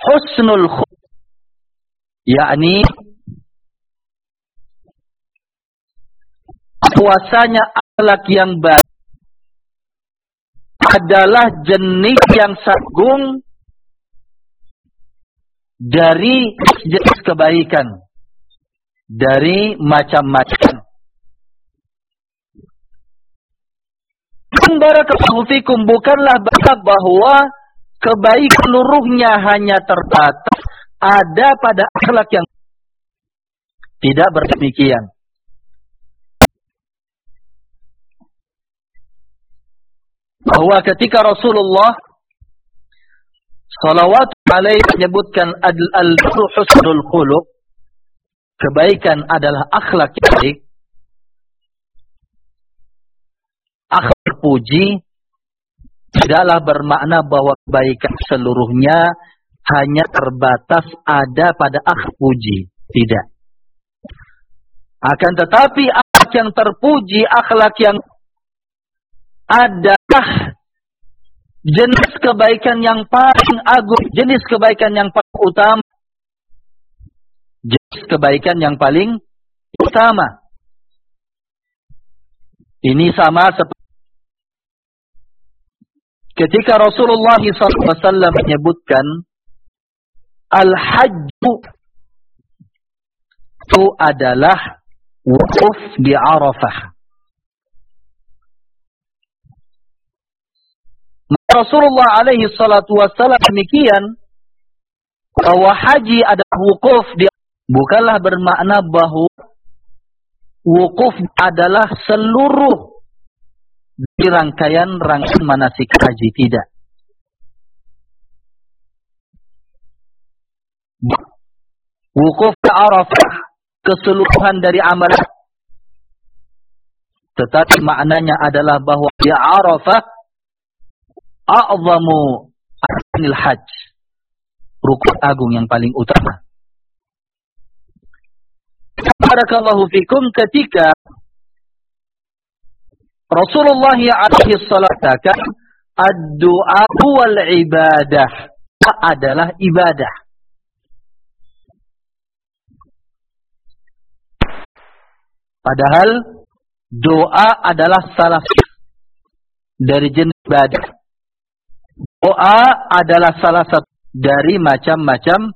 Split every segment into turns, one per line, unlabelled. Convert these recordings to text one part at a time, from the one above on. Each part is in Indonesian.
husnul khuluq, yakni puasanya akhlak yang baik adalah jenis yang agung dari jenis kebaikan, dari macam-macam. Barakallahu fikum, bukanlah bahwa kebaikan seluruhnya hanya terbatas ada pada akhlak yang tidak berdemikian. Bahwa ketika Rasulullah sallallahu alaihi menyebutkan al-birru husnul khuluq, kebaikan adalah akhlak yang baik, akhlak puji, tidaklah bermakna bahwa kebaikan seluruhnya hanya terbatas ada pada akhlak puji. Tidak. Akan tetapi akhlak yang terpuji, akhlak yang adalah jenis kebaikan yang paling agung, jenis kebaikan yang paling utama. Jenis kebaikan yang paling utama. Ini sama seperti ketika Rasulullah SAW menyebutkan al-hajju itu adalah wukuf di Arafah. Rasulullah alaihi salatu wassalam demikian bahwa haji adalah wukuf di, bukanlah bermakna bahwa wukuf adalah seluruh di rangkaian manasik haji, tidak. Wukuf di Arafah keseluruhan dari amalan, tetapi maknanya adalah bahwa di Arafah a'zamu arkanil hajj, rukun agung yang paling utama. Barakallahu fikum, ketika Rasulullah alaihi salatu ad-du'a wal ibadah adalah ibadah. Padahal doa adalah salah dari jenis ibadah. Doa adalah salah satu dari macam-macam.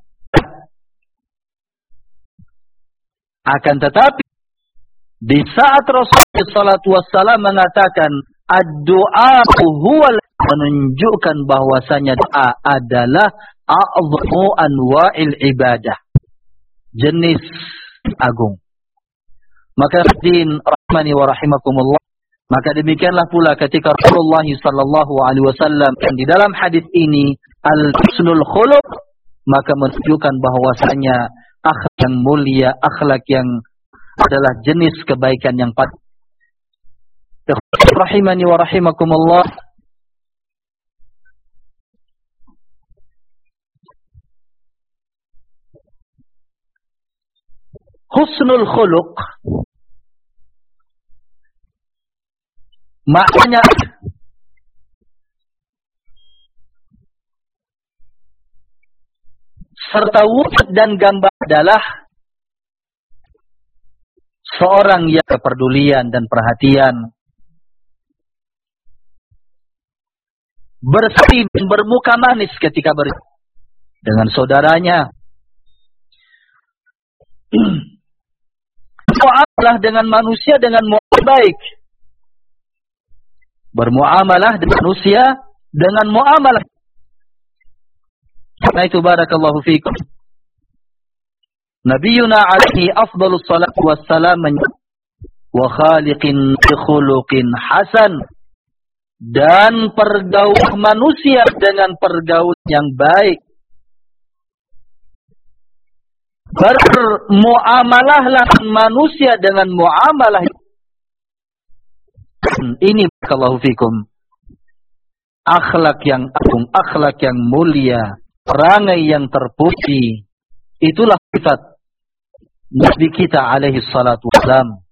Akan tetapi di saat Rasulullah SAW mengatakan ad-du'a huwal, menunjukkan bahwasanya doa adalah a'zamu anwa'il ibadah, jenis agung. Maka din rahmani wa rahimakumullah, maka demikianlah pula ketika Rasulullah SAW yang di dalam hadis ini al-husnul khuluq, maka menunjukkan bahwasanya akhlak yang mulia, akhlak yang adalah jenis kebaikan yang paling. Rahimani wa rahimakumullah. Husnul khuluq maknanya serta wujud dan gambar adalah seorang yang kepedulian dan perhatian, bersih dan bermuka manis ketika dengan saudaranya, bermuamalah dengan manusia dengan muamalah baik, bermuamalah dengan manusia dengan muamalah. Karena itu barakallahu fikum, Nabiyuna alaihi afdalus salatu wassalam wa khaliqin bi khuluqin hasan, dan pergaulah manusia dengan pergaulan yang baik. Bermuamalahlah manusia dengan muamalah. Ini barakallahu fikum akhlak yang agung, akhlak yang mulia, perangai yang terpuji. Itulah sifat Nabi kita alaihi salatu wassalam.